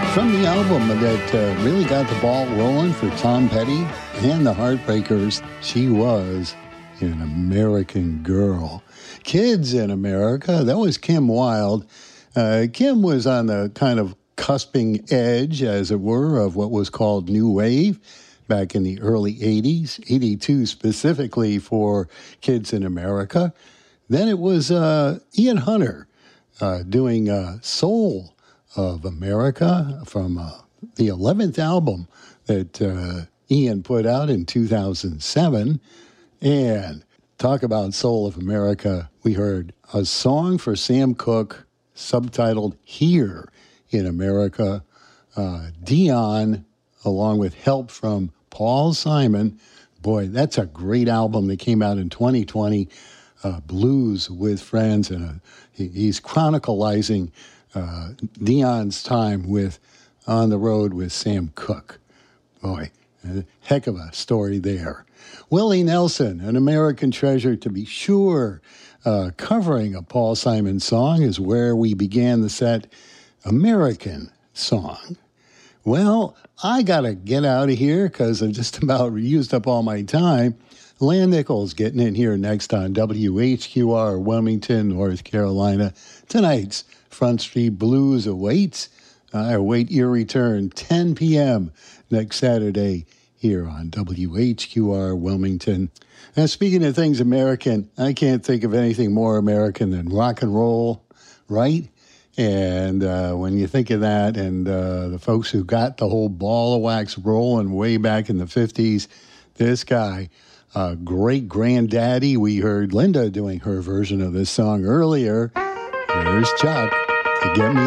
From the album that really got the ball rolling for Tom Petty and the Heartbreakers, she was an American Girl. Kids in America, that was Kim Wilde. Kim was on the kind of cusping edge, as it were, of what was called New Wave back in the early 80s, 82 specifically for Kids in America. Then it was Ian Hunter doing Soul of America from the 11th album that Ian put out in 2007. And talk about Soul of America, we heard a song for Sam Cooke subtitled Here in America. Dion, along with help from Paul Simon. Boy, that's a great album that came out in 2020, Blues with Friends. And he's chronicalizing Dion's time on the road with Sam Cooke. Boy, a heck of a story there. Willie Nelson, an American treasure to be sure, covering a Paul Simon song is where we began the set. American Song. Well, I got to get out of here because I've just about used up all my time. Lan Nichols getting in here next on WHQR, Wilmington, North Carolina. Tonight's Front Street Blues awaits. I await your return, 10 p.m. next Saturday here on WHQR, Wilmington. Now, speaking of things American, I can't think of anything more American than rock and roll, right? And when you think of that and the folks who got the whole ball of wax rolling way back in the 50s, this guy, great granddaddy, we heard Linda doing her version of this song earlier. Here's Chuck to get me